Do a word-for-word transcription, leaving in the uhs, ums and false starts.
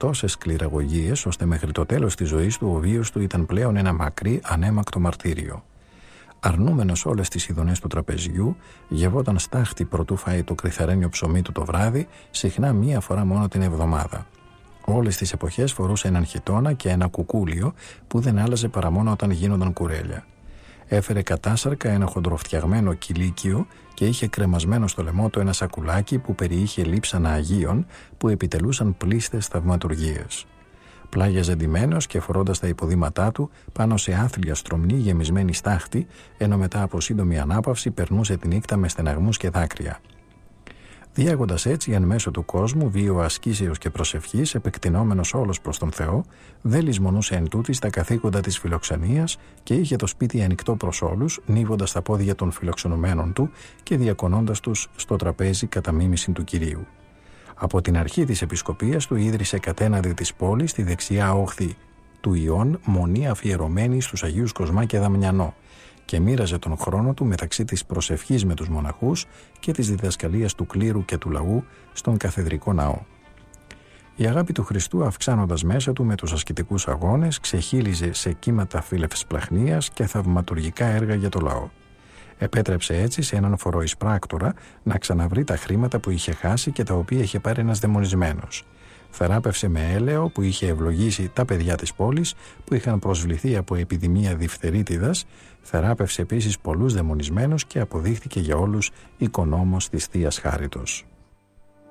τόσες σκληραγωγίες, ώστε μέχρι το τέλος της ζωής του ο βίος του ήταν πλέον ένα μακρύ ανέμακτο μαρτύριο. Αρνούμενος όλες τις ειδονές του τραπεζιού, γευόταν στάχτη προτού φάει το κρυθαρένιο ψωμί του το βράδυ, συχνά μία φορά μόνο την εβδομάδα. Όλες τις εποχές φορούσε έναν χιτώνα και ένα κουκούλιο που δεν άλλαζε παρά μόνο όταν γίνονταν κουρέλια. Έφερε κατάσαρκα ένα χοντροφτιαγμένο κηλίκιο και είχε κρεμασμένο στο λαιμό του ένα σακουλάκι που περιείχε λείψανα Αγίων που επιτελούσαν πλήστες θαυματουργίες. Πλάγιαζε ντυμένος και φορώντας τα υποδήματά του πάνω σε άθλια στρομνή γεμισμένη στάχτη, ενώ μετά από σύντομη ανάπαυση περνούσε τη νύχτα με στεναγμούς και δάκρυα. Διάγοντας έτσι εν μέσω του κόσμου βίο ασκήσεως και προσευχής, επεκτηνόμενος όλος προς τον Θεό, δεν λησμονούσε εν τούτης τα καθήκοντα της φιλοξενίας και είχε το σπίτι ανοιχτό προς όλους, νύβοντας τα πόδια των φιλοξενουμένων του και διακονώντας τους στο τραπέζι κατά μίμηση του Κυρίου. Από την αρχή της επισκοπίας του ίδρυσε κατέναδη της πόλης στη δεξιά όχθη του Ιών μονή αφιερωμένη στους Αγίους Κοσμά και Δαμιανό και μοίραζε τον χρόνο του μεταξύ της προσευχής με τους μοναχούς και της διδασκαλίας του κλήρου και του λαού στον καθεδρικό ναό. Η αγάπη του Χριστού, αυξάνοντας μέσα του με τους ασκητικούς αγώνες, ξεχύλιζε σε κύματα φίλευσπλαχνίας και θαυματουργικά έργα για το λαό. Επέτρεψε έτσι σε έναν φοροεισπράκτορα να ξαναβρει τα χρήματα που είχε χάσει και τα οποία είχε πάρει ένας δαιμονισμένος. Θεράπευσε με έλαιο που είχε ευλογήσει τα παιδιά της πόλης που είχαν προσβληθεί από επιδημία διφθερίτιδας. Θεράπευσε επίσης πολλούς δαιμονισμένους και αποδείχθηκε για όλους οικονόμος της Θείας Χάριτος.